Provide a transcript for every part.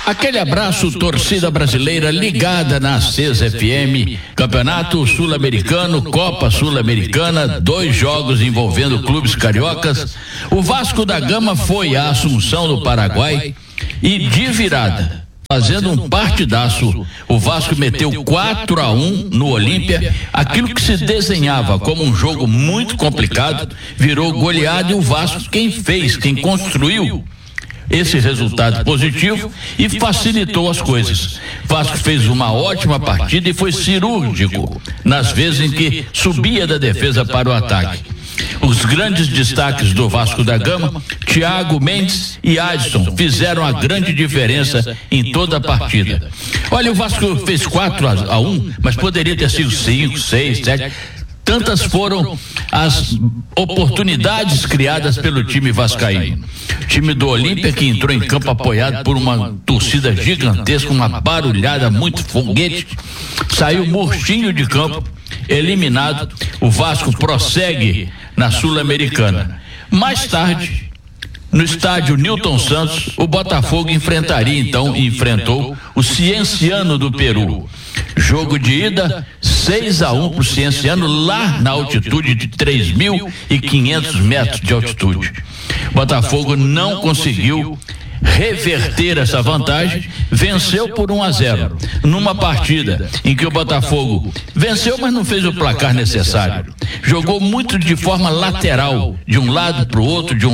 Aquele abraço, torcida brasileira ligada na Acesa FM, Campeonato Sul-Americano, Copa Sul-Americana, 2 jogos envolvendo clubes cariocas. O Vasco da Gama foi à Assunção do Paraguai e de virada, fazendo um partidaço, o Vasco meteu 4-1 no Olímpia. Aquilo que se desenhava como um jogo muito complicado virou goleada, e o Vasco quem construiu esse resultado positivo e facilitou as coisas. Vasco fez uma ótima partida e foi cirúrgico nas vezes em que subia da defesa para o ataque. Os grandes destaques do Vasco da Gama, Thiago Mendes e Adson, fizeram a grande diferença em toda a partida. Olha, o Vasco fez 4-1, mas poderia ter sido 5, 6, 7. Tantas foram as oportunidades criadas pelo time vascaíno. O time do Olímpia, que entrou em campo apoiado por uma torcida gigantesca, uma barulhada, muito foguete, saiu murchinho de campo, eliminado. O Vasco prossegue na Sul-Americana. Mais tarde, no estádio Newton Santos, o Botafogo enfrentou o Cienciano do Peru. Jogo de ida, 6-1 pro Cienciano, lá na altitude de 3.500 metros de altitude. Botafogo não conseguiu reverter essa vantagem, venceu por 1-0 numa partida em que o Botafogo venceu, mas não fez o placar necessário. Jogou muito de forma lateral, de um lado para o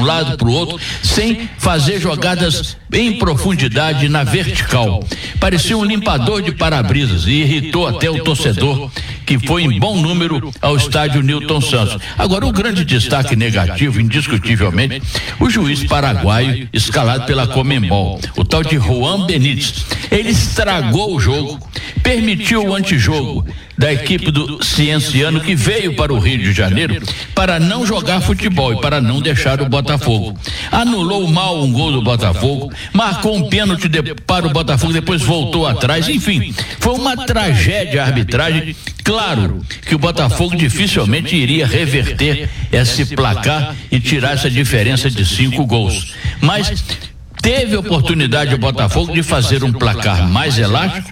outro, sem fazer jogadas em profundidade na vertical. Parecia um limpador de para-brisas e irritou até o torcedor, que foi em bom número ao estádio Newton Santos. Agora, o grande destaque negativo, indiscutivelmente, o juiz paraguaio escalado pela Conmebol, o tal de Juan Benítez. Ele estragou o jogo, permitiu o antijogo da equipe do Cienciano, que veio para o Rio de Janeiro para não jogar futebol e para não deixar o Botafogo. Anulou mal um gol do Botafogo, marcou um pênalti para o Botafogo, depois voltou atrás. Enfim, foi uma tragédia a arbitragem. Claro que o Botafogo dificilmente iria reverter esse placar e tirar essa diferença de 5 gols. Mas teve oportunidade o Botafogo de fazer um placar mais elástico,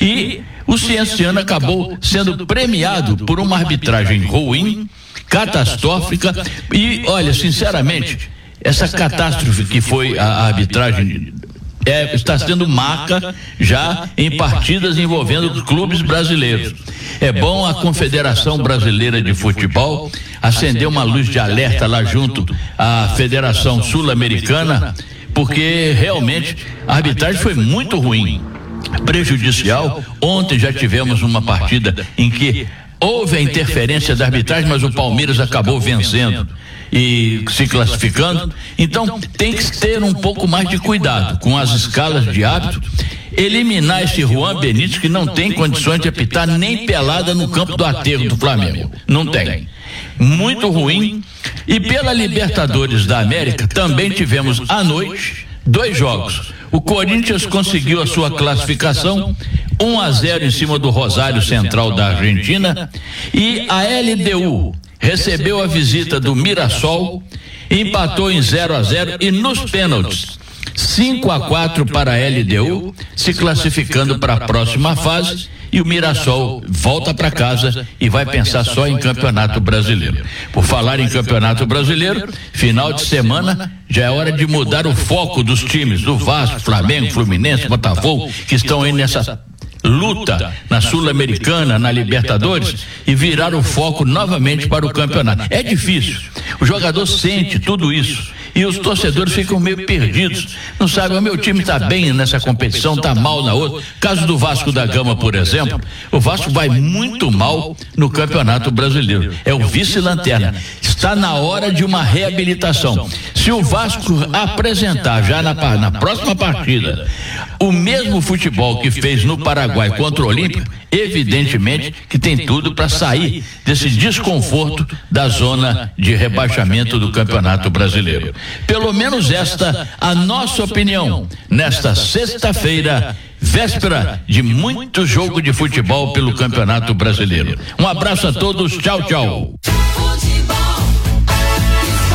e o Cienciano acabou sendo premiado por uma arbitragem ruim, catastrófica. E olha, sinceramente, essa catástrofe que foi a arbitragem está sendo marca já em partidas envolvendo os clubes brasileiros. É bom a Confederação Brasileira de Futebol acender uma luz de alerta lá junto à Federação Sul-Americana, porque realmente a arbitragem foi muito ruim, prejudicial. Ontem já tivemos uma partida em que houve a interferência da arbitragem, mas o Palmeiras acabou vencendo e se classificando. Então tem que ter um pouco mais de cuidado com as escalas de árbitro, eliminar esse Juan Benítez, que não tem condições de apitar nem pelada no campo do aterro do Flamengo, não tem. Muito ruim. E pela Libertadores da América também tivemos à noite 2 jogos. O Corinthians conseguiu a sua classificação, 1-0 em cima do Rosário Central da Argentina, e a LDU recebeu a visita do Mirassol, empatou em 0-0 e nos pênaltis 5-4 para a LDU, se classificando para a próxima fase. E o Mirassol volta para casa e vai pensar só em Campeonato Brasileiro. Por falar em Campeonato Brasileiro, final de semana já é hora de mudar o foco dos times do Vasco, Flamengo, Fluminense, Botafogo, que estão aí nessa luta na Sul-Americana, na Libertadores, e virar o foco novamente para o campeonato. É difícil, o jogador sente tudo isso e os torcedores ficam meio perdidos, não sabem, o meu time está bem nessa competição, está mal na outra. Caso do Vasco da Gama, por exemplo, o Vasco vai muito mal no Campeonato Brasileiro, é o vice-lanterna, está na hora de uma reabilitação. Se o Vasco apresentar já na próxima partida o mesmo futebol que fez no Paraguai contra o Olímpia, evidentemente que tem tudo para sair desse desconforto da zona de rebaixamento do Campeonato Brasileiro. Pelo menos esta a nossa opinião nesta sexta-feira, véspera de muito jogo de futebol pelo Campeonato Brasileiro. Um abraço a todos, tchau, tchau.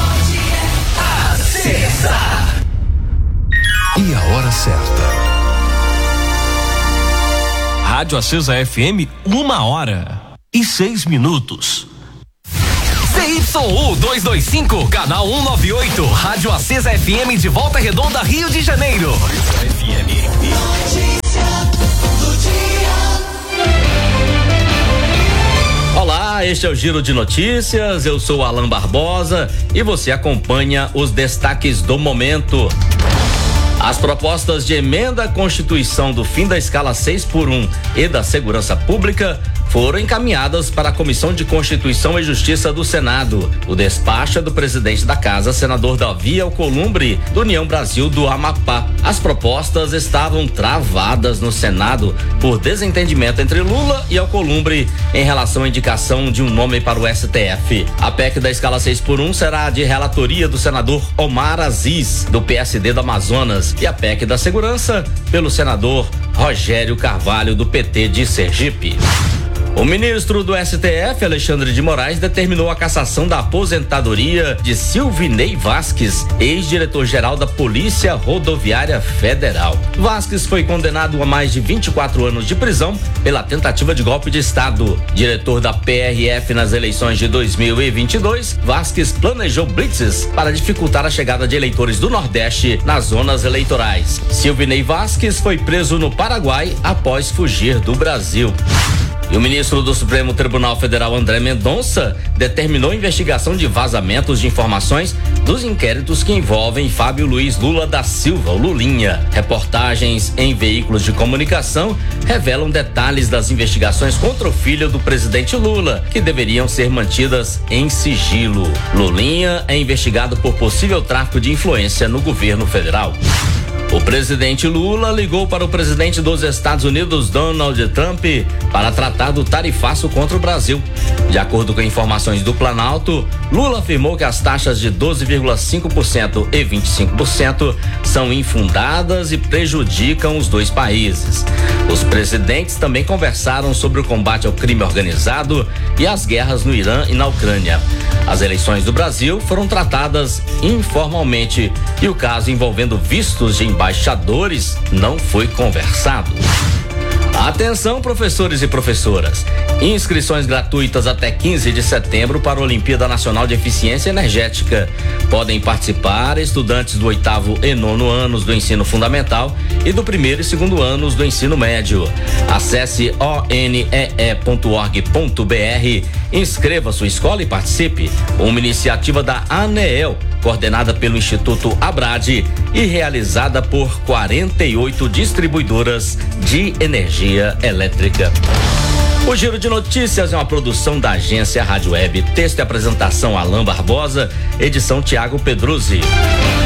E a hora certa. Rádio Acesa FM, 1h06. ZYU 225, canal 198, Rádio Acesa FM de Volta Redonda, Rio de Janeiro. Olá, este é o Giro de Notícias, eu sou Alan Barbosa e você acompanha os destaques do momento. As propostas de emenda à Constituição do fim da escala 6x1 e da Segurança Pública foram encaminhadas para a Comissão de Constituição e Justiça do Senado. O despacho é do presidente da Casa, senador Davi Alcolumbre, do União Brasil do Amapá. As propostas estavam travadas no Senado por desentendimento entre Lula e Alcolumbre em relação à indicação de um nome para o STF. A PEC da escala 6x1 será de relatoria do senador Omar Aziz, do PSD do Amazonas, e a PEC da Segurança pelo senador Rogério Carvalho, do PT de Sergipe. O ministro do STF, Alexandre de Moraes, determinou a cassação da aposentadoria de Silvinei Vasques, ex-diretor-geral da Polícia Rodoviária Federal. Vasques foi condenado a mais de 24 anos de prisão pela tentativa de golpe de Estado. Diretor da PRF nas eleições de 2022, Vasques planejou blitzes para dificultar a chegada de eleitores do Nordeste nas zonas eleitorais. Silvinei Vasques foi preso no Paraguai após fugir do Brasil. E o ministro do Supremo Tribunal Federal, André Mendonça, determinou investigação de vazamentos de informações dos inquéritos que envolvem Fábio Luiz Lula da Silva, o Lulinha. Reportagens em veículos de comunicação revelam detalhes das investigações contra o filho do presidente Lula, que deveriam ser mantidas em sigilo. Lulinha é investigado por possível tráfico de influência no governo federal. O presidente Lula ligou para o presidente dos Estados Unidos, Donald Trump, para tratar do tarifaço contra o Brasil. De acordo com informações do Planalto, Lula afirmou que as taxas de 12,5% e 25% são infundadas e prejudicam os dois países. Os presidentes também conversaram sobre o combate ao crime organizado e as guerras no Irã e na Ucrânia. As eleições do Brasil foram tratadas informalmente e o caso envolvendo vistos de embaixadores não foi conversado. Atenção, professores e professoras. Inscrições gratuitas até 15 de setembro para a Olimpíada Nacional de Eficiência Energética. Podem participar estudantes do 8º e 9º anos do ensino fundamental e do 1º e 2º anos do ensino médio. Acesse onee.org.br, inscreva sua escola e participe. Uma iniciativa da ANEEL, coordenada pelo Instituto Abrade e realizada por 48 distribuidoras de energia elétrica. O Giro de Notícias é uma produção da agência Rádio Web. Texto e apresentação Alan Barbosa, edição Tiago Pedruzzi.